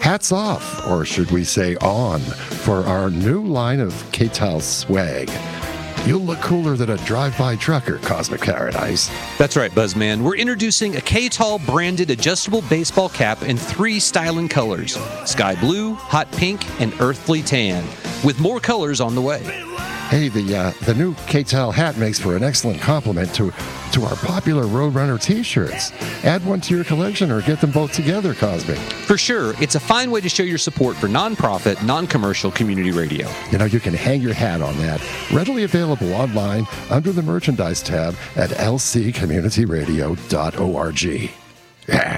hats off, or should we say on, for our new line of K-Tile swag. You'll look cooler than a drive-by trucker, Cosmic Paradise. That's right, Buzzman. We're introducing a K-Tall branded adjustable baseball cap in 3 styling colors: sky blue, hot pink, and earthly tan, with more colors on the way. Hey, the new K-Tile hat makes for an excellent complement to our popular Roadrunner t-shirts. Add one to your collection or get them both together, Cosmic. For sure, it's a fine way to show your support for nonprofit, non-commercial community radio. You know, you can hang your hat on that. Readily available online under the merchandise tab at lccommunityradio.org. Yeah.